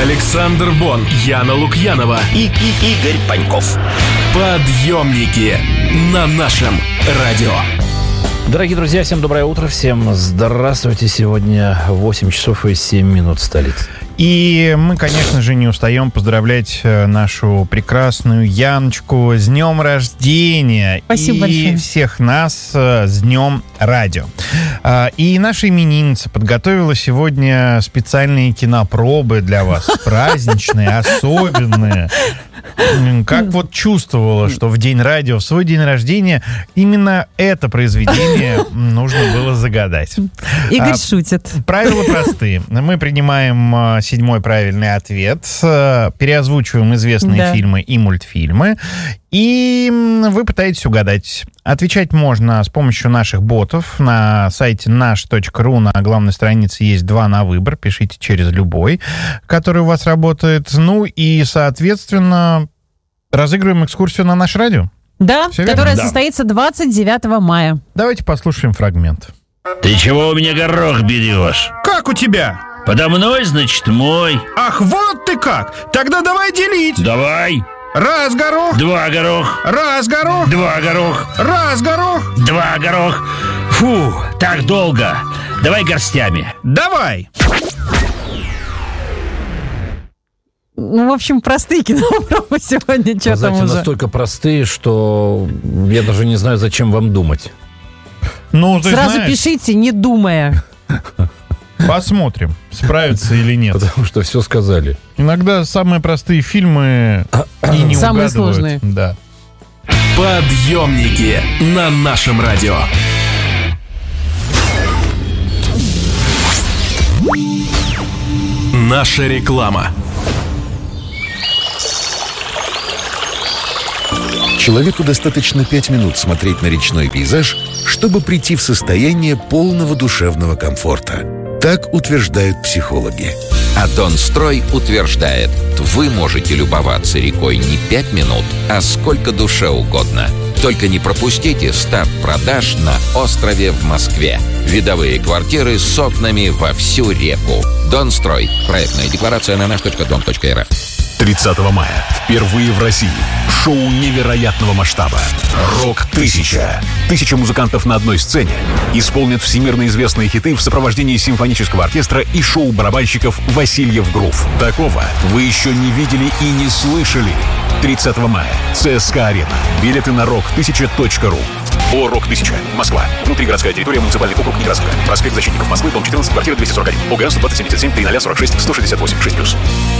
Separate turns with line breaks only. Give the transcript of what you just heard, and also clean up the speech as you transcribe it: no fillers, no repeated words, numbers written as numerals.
Александр Бон, Яна Лукьянова
и Игорь Паньков.
Подъемники на нашем радио.
Дорогие друзья, всем доброе утро, всем здравствуйте. Сегодня 8 часов и 7 минут столицы.
И мы, конечно же, не устаем поздравлять нашу прекрасную Яночку с днем рождения.
Спасибо
и
большое.
Всех нас с днем радио. И наша именинница подготовила сегодня специальные кинопробы для вас, праздничные, особенные. Как вот чувствовала, что в день радио, в свой день рождения, именно это произведение нужно было загадать.
Игорь шутит.
Правила простые. Мы принимаем 7-й правильный ответ, переозвучиваем известные фильмы и мультфильмы, и вы пытаетесь угадать. Отвечать можно с помощью наших ботов. На сайте наш.ру на главной странице есть 2 на выбор. Пишите через любой, который у вас работает. Ну и, соответственно, разыгрываем экскурсию на наше радио.
Да,
Все
которая
верно?
состоится 29 мая.
Давайте послушаем фрагмент.
Ты чего у меня горох берешь?
Как у тебя?
Подо мной, значит, мой.
Ах, вот ты как! Тогда давай делить.
Давай.
Раз горох,
2 горох.
раз горох,
2 горох.
раз горох.
2 горох. Фу, так долго. Давай горстями.
Давай!
Ну, в общем, простые кинопробы сегодня. Что там
Знаете,
уже?
настолько простые, что я даже не знаю, зачем вам думать.
Ну, ты
Сразу
знаешь,
пишите, не думая.
посмотрим, справится или нет.
Потому что все сказали.
Иногда самые простые фильмы и не
Самые
угадывают.
сложные.
Да.
Подъемники на нашем радио. Наша реклама.
Человеку достаточно 5 минут смотреть на речной пейзаж, чтобы прийти в состояние полного душевного комфорта. Так утверждают психологи.
А Донстрой утверждает, вы можете любоваться рекой не 5 минут, а сколько душе угодно. Только не пропустите старт продаж на острове в Москве. Видовые квартиры с окнами во всю реку. Донстрой. Проектная декларация на наш.дом.рф.
30 мая. Впервые в России. Шоу невероятного масштаба. «Рок-1000». 1000 музыкантов на одной сцене исполнят всемирно известные хиты в сопровождении симфонического оркестра и шоу-барабанщиков «Васильев Грув». Такого вы еще не видели и не слышали. 30 мая. ЦСКА-арена. Билеты на rock1000.ru. О, «Рок-1000». Москва. Внутригородская территория, муниципальный округ Некрасовка. Проспект Защитников Москвы, дом 14, квартира 241. ОГР 120 77 300 46 168 6+.